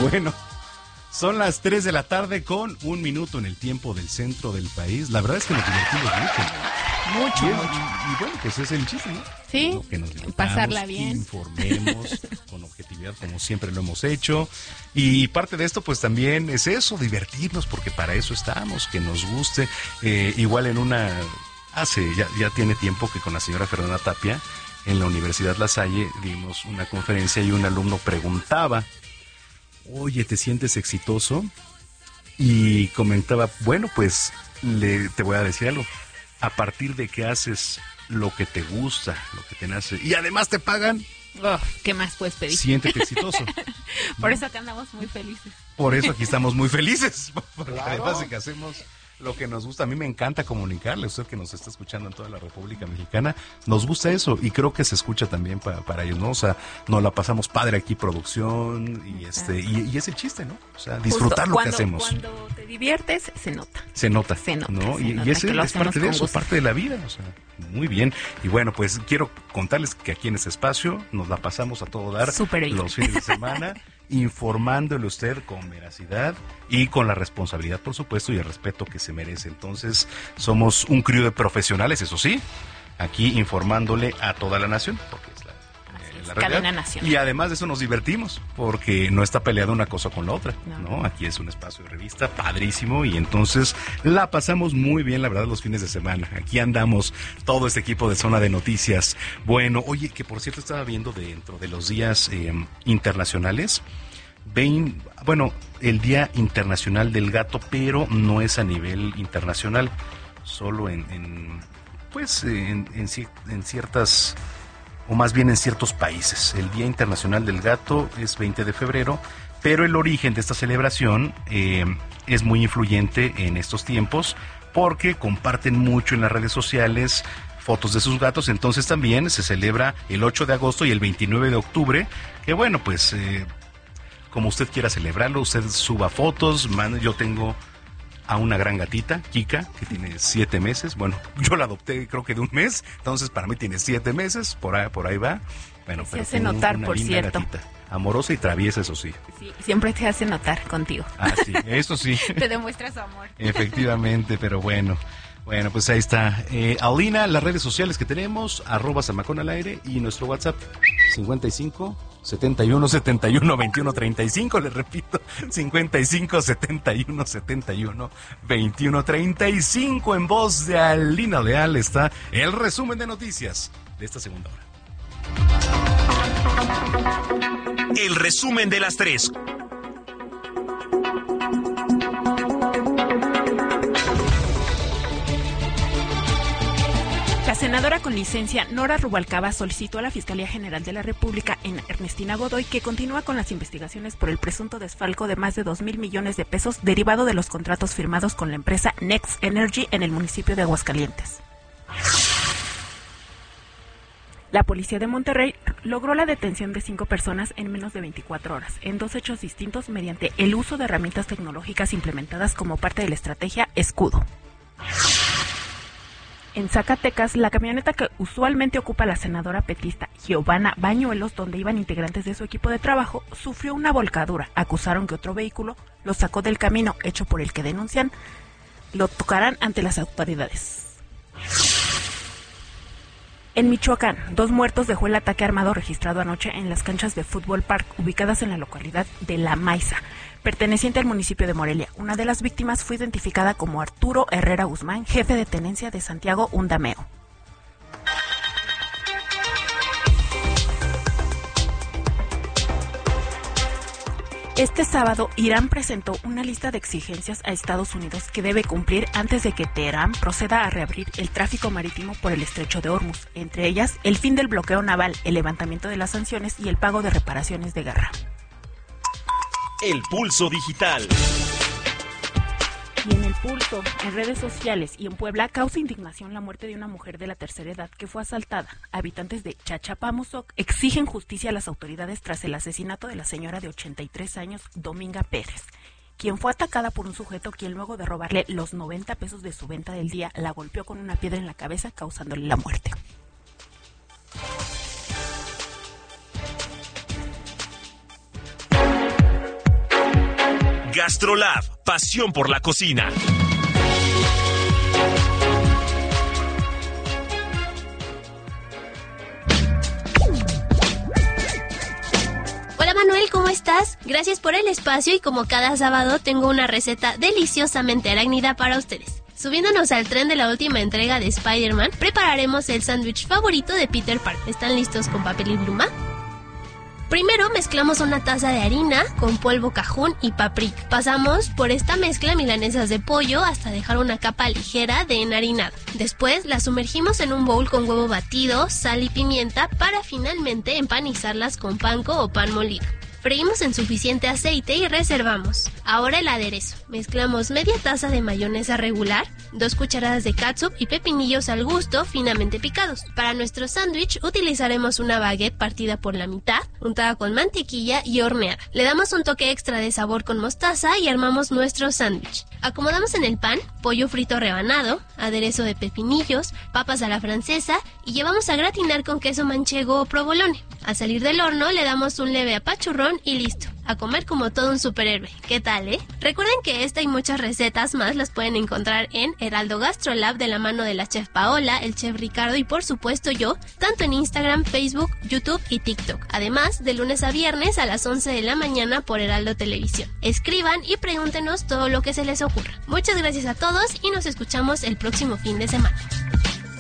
Bueno, son las 3 de la tarde con 1 minuto en el tiempo del centro del país. La verdad es que nos divertimos mucho. Mucho. Y bueno, pues es el chiste, ¿no? Sí, ¿no? Que nos divertamos, pasarla bien. Informemos con objetividad como siempre lo hemos hecho. Y parte de esto pues también es eso, divertirnos, porque para eso estamos, que nos guste. Igual ya tiene tiempo que con la señora Fernanda Tapia en la Universidad La Salle dimos una conferencia y un alumno preguntaba: oye, ¿te sientes exitoso? Y comentaba, bueno, pues te voy a decir algo. A partir de que haces lo que te gusta, lo que te nace, y además te pagan, ¿qué más puedes pedir? siéntete exitoso. Por eso acá andamos muy felices. Por eso aquí estamos muy felices, porque Claro. además de que hacemos lo que nos gusta. A mí me encanta comunicarle, usted que nos está escuchando en toda la República Mexicana, nos gusta eso y creo que se escucha también para ellos, ¿no? O sea, nos la pasamos padre aquí, producción, y y es el chiste, ¿no? O sea, disfrutar lo que hacemos. Cuando te diviertes, se nota. Se nota, se ¿no? Y nota ese que lo es parte hacemos de con eso, gusto. parte de la vida, o sea, muy bien. Y bueno, pues quiero contarles que aquí en este espacio nos la pasamos a todo dar Súper bien. los fines de semana, informándole usted con veracidad y con la responsabilidad, por supuesto, y el respeto que se merece. Entonces, somos un crew de profesionales, eso sí, aquí informándole a toda la nación, porque es la realidad. Cadena nacional. Y además de eso nos divertimos, porque no está peleada una cosa con la otra, No. ¿no? Aquí es un espacio de revista padrísimo y entonces la pasamos muy bien, la verdad, los fines de semana. Aquí andamos todo este equipo de Zona de Noticias. Bueno, oye, que por cierto estaba viendo dentro de los días internacionales, el Día Internacional del Gato, pero no es a nivel internacional, solo en ciertas, o más bien en ciertos países. El Día Internacional del Gato es 20 de febrero, pero el origen de esta celebración es muy influyente en estos tiempos porque comparten mucho en las redes sociales fotos de sus gatos. Entonces también se celebra el 8 de agosto y el 29 de octubre, que bueno, pues como usted quiera celebrarlo, usted suba fotos, yo tengo a una gran gatita, Kika, que tiene 7 meses. Bueno, yo la adopté creo que de 1 mes, entonces para mí tiene 7 meses, por ahí va. Bueno, Se pero hace tengo notar, una por linda cierto. gatita, amorosa y traviesa, eso sí. Sí, siempre te hace notar contigo. Ah, sí, eso sí. Te demuestra su amor. Efectivamente, pero bueno. Bueno, pues ahí está. Alina, las redes sociales que tenemos, @Zamacón al aire, y nuestro WhatsApp 55 71 71 21 35, les repito, 55 71 71 21 35. En voz de Alina Leal está el resumen de noticias de esta segunda hora. El resumen de las 3. La senadora con licencia Nora Rubalcaba solicitó a la Fiscalía General de la República en Ernestina Godoy que continúa con las investigaciones por el presunto desfalco de más de 2,000 millones de pesos derivado de los contratos firmados con la empresa Next Energy en el municipio de Aguascalientes. La policía de Monterrey logró la detención de 5 personas en menos de 24 horas, en 2 hechos distintos mediante el uso de herramientas tecnológicas implementadas como parte de la estrategia Escudo. En Zacatecas, la camioneta que usualmente ocupa la senadora petista Giovanna Bañuelos, donde iban integrantes de su equipo de trabajo, sufrió una volcadura. Acusaron que otro vehículo lo sacó del camino, hecho por el que denuncian lo tocarán ante las autoridades. En Michoacán, 2 muertos dejó el ataque armado registrado anoche en las canchas de Fútbol Park ubicadas en la localidad de La Maiza, perteneciente al municipio de Morelia. Una de las víctimas fue identificada como Arturo Herrera Guzmán, jefe de tenencia de Santiago Undameo. Este sábado, Irán presentó una lista de exigencias a Estados Unidos que debe cumplir antes de que Teherán proceda a reabrir el tráfico marítimo por el estrecho de Hormuz, entre ellas el fin del bloqueo naval, el levantamiento de las sanciones y el pago de reparaciones de guerra. El pulso digital. Y en el pulso, en redes sociales y en Puebla, causa indignación la muerte de una mujer de la tercera edad que fue asaltada. Habitantes de Chachapamuzoc exigen justicia a las autoridades tras el asesinato de la señora de 83 años, Dominga Pérez, quien fue atacada por un sujeto quien luego de robarle los 90 pesos de su venta del día, la golpeó con una piedra en la cabeza, causándole la muerte. GastroLab, pasión por la cocina. Hola Manuel, ¿cómo estás? Gracias por el espacio y como cada sábado tengo una receta deliciosamente arácnida para ustedes. Subiéndonos al tren de la última entrega de Spider-Man, prepararemos el sándwich favorito de Peter Parker. ¿Están listos con papel y pluma? Primero mezclamos una taza de harina con polvo cajún y paprika. Pasamos por esta mezcla milanesas de pollo hasta dejar una capa ligera de enharinado. Después las sumergimos en un bowl con huevo batido, sal y pimienta para finalmente empanizarlas con panko o pan molido. Freímos en suficiente aceite y reservamos. Ahora el aderezo. Mezclamos media taza de mayonesa regular, 2 cucharadas de catsup y pepinillos al gusto finamente picados. Para nuestro sándwich utilizaremos una baguette partida por la mitad, untada con mantequilla y horneada. Le damos un toque extra de sabor con mostaza y armamos nuestro sándwich. Acomodamos en el pan pollo frito rebanado, aderezo de pepinillos, papas a la francesa y llevamos a gratinar con queso manchego o provolone. Al salir del horno le damos un leve apachurrón y listo. A comer como todo un superhéroe. ¿Qué tal, Recuerden que esta y muchas recetas más las pueden encontrar en Heraldo GastroLab de la mano de la chef Paola, el chef Ricardo y por supuesto yo, tanto en Instagram, Facebook, YouTube y TikTok. Además, de lunes a viernes a las 11 de la mañana por Heraldo Televisión. Escriban y pregúntenos todo lo que se les ocurra. Muchas gracias a todos y nos escuchamos el próximo fin de semana.